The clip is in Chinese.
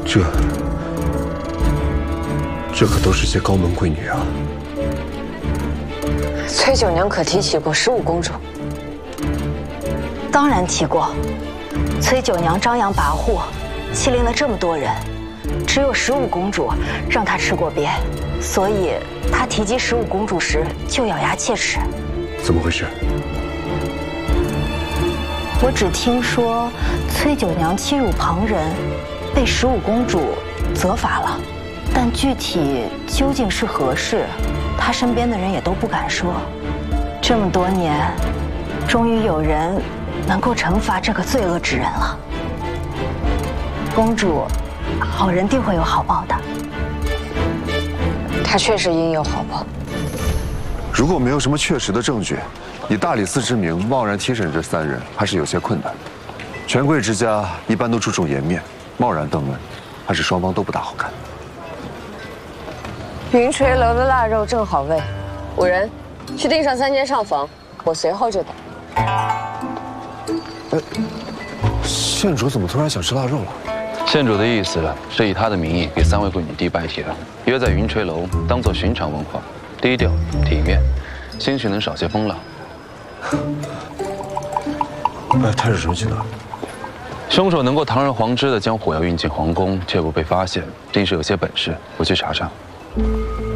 这可都是些高门贵女啊！ 崔九娘可提起过15公主？ 当然提过。崔九娘张扬跋扈，欺凌了这么多人，只有15公主让她吃过瘪，所以她提及15公主时就咬牙切齿。 怎么回事？ 我只听说崔九娘欺辱旁人，被15公主责罚了，但具体究竟是何事，她身边的人也都不敢说。这么多年，终于有人能够惩罚这个罪恶之人了。公主，好人定会有好报的。 她确实应有好报。 如果没有什么确实的证据，以大理寺之名贸然提审这3人，还是有些困难。权贵之家一般都注重颜面，贸然登门，还是双方都不大好看。 云垂楼的腊肉正好喂，5人去订上3间上房，我随后就到。 县主怎么突然想吃腊肉了？ 县主的意思是以他的名义给3位贵女递拜帖，约在云垂楼，当做寻常问话，低调体面，兴许能少些风浪。 他是什么计划？ 凶手能够堂而皇之的将火药运进皇宫，却不被发现，定是有些本事。我去查查。